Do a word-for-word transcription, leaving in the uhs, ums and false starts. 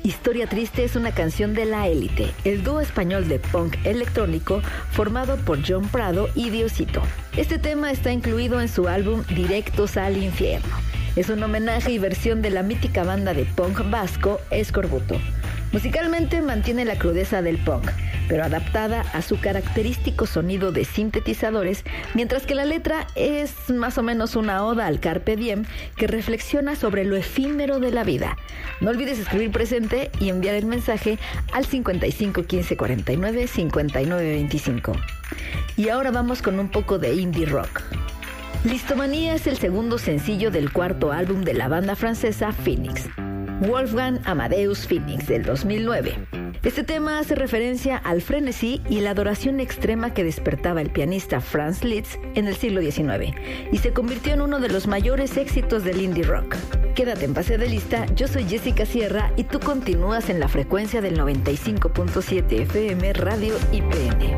Historia Triste es una canción de La Élite, el dúo español de punk electrónico formado por John Prado y Diosito. Este tema está incluido en su álbum Directos al Infierno. Es un homenaje y versión de la mítica banda de punk vasco Eskorbuto. Musicalmente mantiene la crudeza del punk, pero adaptada a su característico sonido de sintetizadores, mientras que la letra es más o menos una oda al carpe diem que reflexiona sobre lo efímero de la vida. No olvides escribir presente y enviar el mensaje al cincuenta y cinco quince cuarenta y nueve cincuenta y nueve veinticinco. Y ahora vamos con un poco de indie rock. Listomanía es el segundo sencillo del cuarto álbum de la banda francesa Phoenix, Wolfgang Amadeus Phoenix, del dos mil nueve. Este tema hace referencia al frenesí y la adoración extrema que despertaba el pianista Franz Liszt en el siglo diecinueve y se convirtió en uno de los mayores éxitos del indie rock. Quédate en Pase de Lista, yo soy Jessica Sierra y tú continúas en la frecuencia del noventa y cinco punto siete F M Radio I P N.